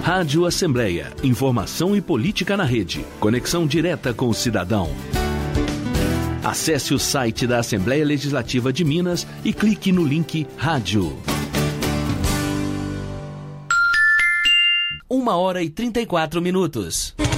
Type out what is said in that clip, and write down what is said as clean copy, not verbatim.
Rádio Assembleia. Informação e política na rede. Conexão direta com o cidadão. Acesse o site da Assembleia Legislativa de Minas e clique no link Rádio. 1h34.